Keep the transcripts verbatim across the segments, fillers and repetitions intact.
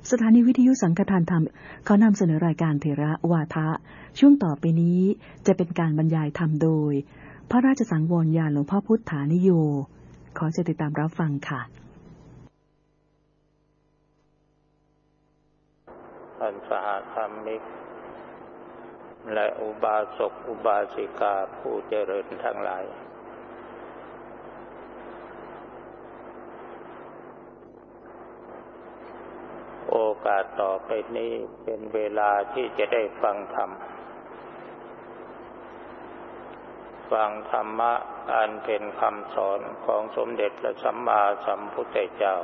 สถานีวิทยุสังฆทานธรรมเขานำเสนอรายการเถระวาทะช่วงต่อไปนี้จะเป็นการบรรยายธรรมโดยพระราชสังวรญาณหลวงพ่อพุทธานิโยขอเชิญติดตามรับฟังค่ะท่านสหธรรมิกและอุบาสกอุบาสิกาผู้เจริญทั้งหลายโอกาสต่อไปนี้เป็นเวลาที่จะได้ฟังธรรมฟังธรรมะอันเป็นคำสอนของสมเด็จพระสัมมาสัมพุทธเจ้า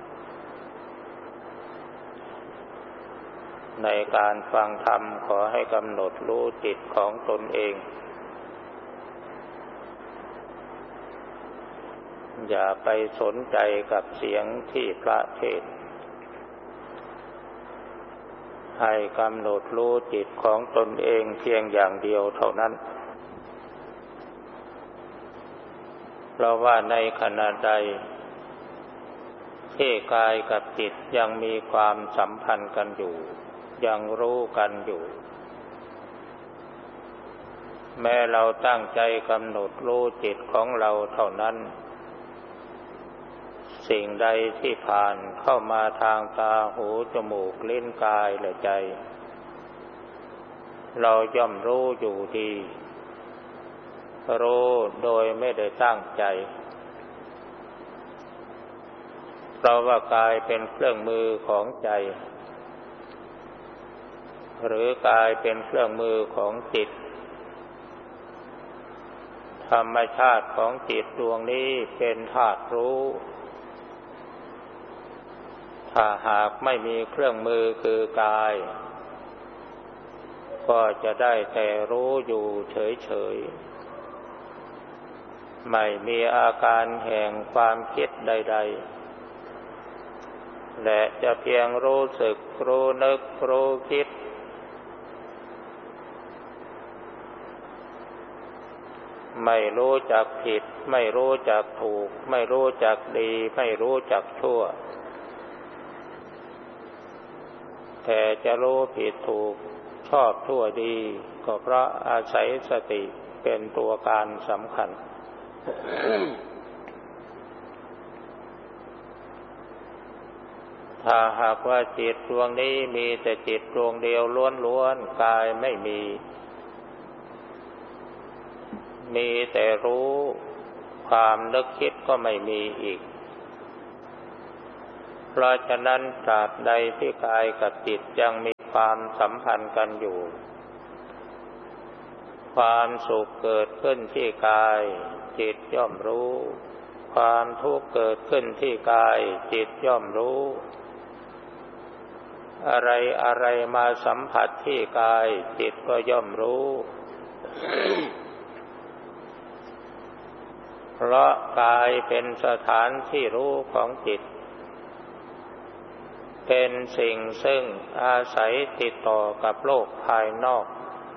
ในการฟังธรรมขอให้กำหนดรู้จิตของตนเองอย่าไปสนใจกับเสียงที่พระเทศน์ให้กำหนดรู้จิตของตนเองเพียงอย่างเดียวเท่านั้นเพราะว่าในขณะใดที่กายกับจิตยังมีความสัมพันธ์กันอยู่ยังรู้กันอยู่แม้เราตั้งใจกำหนดรู้จิตของเราเท่านั้นสิ่งใดที่ผ่านเข้ามาทางตาหูจมูกลิ้นกายและใจเราย่อมรู้อยู่ดีรู้โดยไม่ได้ตั้งใจเพราะว่ากายเป็นเครื่องมือของใจหรือกายเป็นเครื่องมือของจิตธรรมชาติของจิตดวงนี้เป็นธาตุรู้ถ้าหากไม่มีเครื่องมือคือกายก็จะได้แต่รู้อยู่เฉยๆไม่มีอาการแห่งความคิดใดๆและจะเพียงรู้สึกรู้นึกรู้คิดไม่รู้จักผิดไม่รู้จักถูกไม่รู้จักดีไม่รู้จักชั่วแต่จะรู้ผิดถูกชอบชั่วดีก็เพราะอาศัยสติเป็นตัวการสำคัญ ถ้าหากว่าจิตดวงนี้มีแต่จิตดวงเดียวล้วนๆกายไม่มีมีแต่รู้ความนึกคิดก็ไม่มีอีกเพราะฉะนั้นตราบใดที่กายกับจิตยังมีความสัมพันธ์กันอยู่ความสุขเกิดขึ้นที่กายจิตย่อมรู้ความทุกข์เกิดขึ้นที่กายจิตย่อมรู้อะไรอะไรมาสัมผัสที่กายจิตก็ย่อมรู้ เพราะกายเป็นสถานที่รู้ของจิตเป็นสิ่งซึ่งอาศัยติดต่อกับโลกภายนอก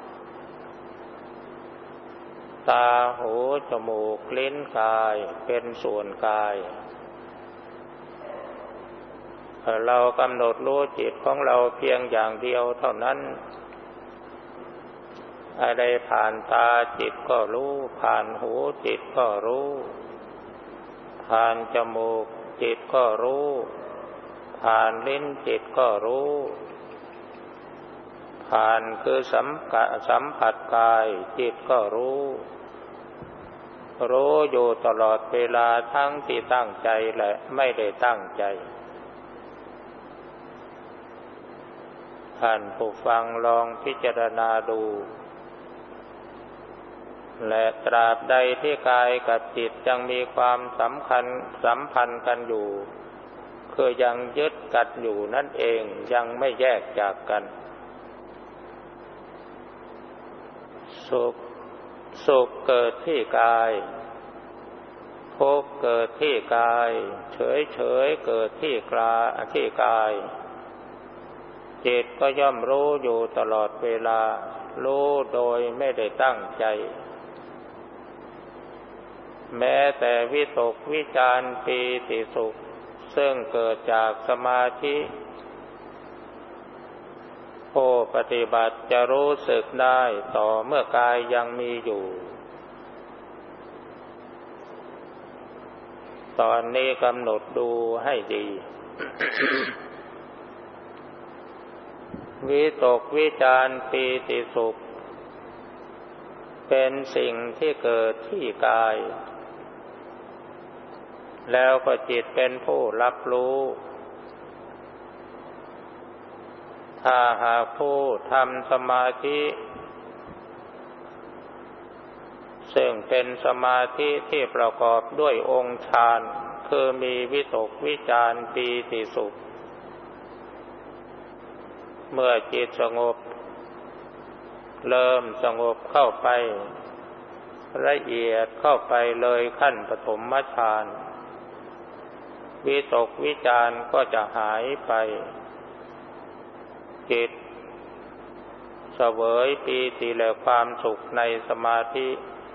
ตาหูจมูกลิ้นกายเป็นส่วนกายเรากำหนดรู้จิตของเราเพียงอย่างเดียวเท่านั้นอะไรผ่านตาจิตก็รู้ผ่านหูจิตก็รู้ผ่านจมูกจิตก็รู้ผ่านลิ้นจิตก็รู้ผ่านคือสัมผัสสัมผัสกายจิตก็รู้รู้อยู่ตลอดเวลาทั้งที่ตั้งใจและไม่ได้ตั้งใจท่านผู้ฟังลองพิจารณาดูและตราบใดที่กายกับจิตยังมีความสำคัญสัมพันธ์กันอยู่คือยังยึดกันอยู่นั่นเองยังไม่แยกจากกันสุขสุขเกิดที่กายทุกข์เกิดที่กายเฉยเฉยเกิดที่กายที่กายจิตก็ย่อมรู้อยู่ตลอดเวลารู้โดยไม่ได้ตั้งใจแม้แต่วิตกวิจารปีติสุขซึ่งเกิดจากสมาธิผู้ปฏิบัติจะรู้สึกได้ต่อเมื่อกายยังมีอยู่ตอนนี้กำหนดดูให้ดี วิตกวิจารปีติสุขเป็นสิ่งที่เกิดที่กายแล้วก็จิตเป็นผู้รับรู้ถ้าหากผู้ทำสมาธิซึ่งเป็นสมาธิที่ประกอบด้วยองค์ฌานคือมีวิตกวิจารปีติสุขเมื่อจิตสงบเริ่มสงบเข้าไปละเอียดเข้าไปเลยขั้นปฐมฌานวิตกวิจารก็จะหายไปจิตเสวยปีติและความสุขในสมาธิ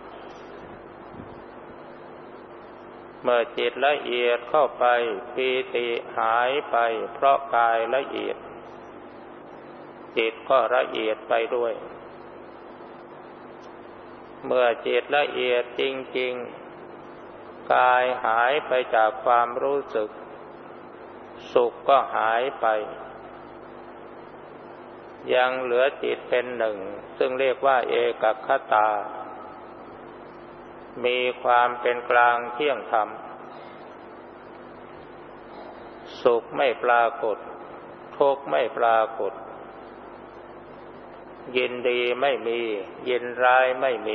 เมื่อจิตละเอียดเข้าไปปีติหายไปเพราะกายละเอียดจิตก็ละเอียดไปด้วยเมื่อจิตละเอียดจริงๆกายหายไปจากความรู้สึกสุขก็หายไปยังเหลือจิตเป็นหนึ่งซึ่งเรียกว่าเอกคตามีความเป็นกลางเที่ยงธรรมสุขไม่ปรากฏทุกข์ไม่ปรากฏยินดีไม่มียินร้ายไม่มี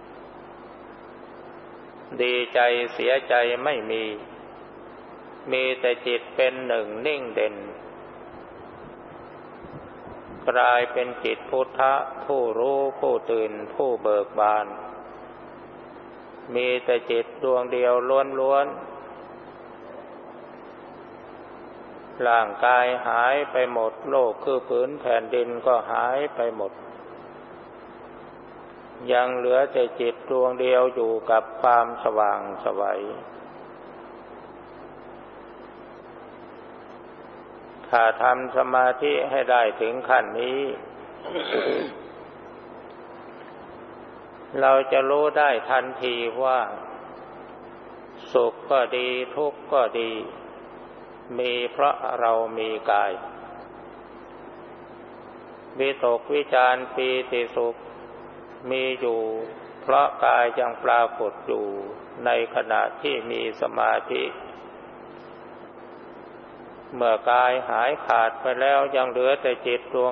ดีใจเสียใจไม่มีมีแต่จิตเป็นหนึ่งนิ่งเด่นกลายเป็นจิตพุทธะผู้รู้ผู้ตื่นผู้เบิกบานมีแต่จิตดวงเดียวล้วนๆร่างกายหายไปหมดโลกคือผืนแผ่นดินก็หายไปหมดยังเหลือแต่จิตดวงเดียวอยู่กับความสว่างไสวถ้าทำสมาธิให้ได้ถึงขั้นนี้ เราจะรู้ได้ทันทีว่าสุขก็ดีทุกข์ก็ดีมีเพราะเรามีกายวิตกวิจารปีติสุขมีอยู่เพราะกายยังปรากฏอยู่ในขณะที่มีสมาธิเมื่อกายหายขาดไปแล้วยังเหลือแต่จิตดวง